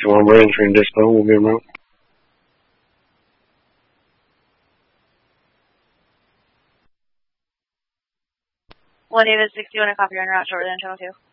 51 Branch from Dispo, we'll be remote. 1 David 61, a copy on route shorter than channel 2.